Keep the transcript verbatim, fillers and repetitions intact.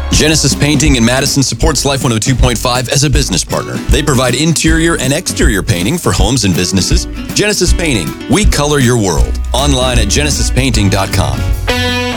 Genesis Painting in Madison supports Life one oh two point five as a business partner. They provide interior and exterior painting for homes and businesses. Genesis Painting, we color your world. Online at genesis painting dot com.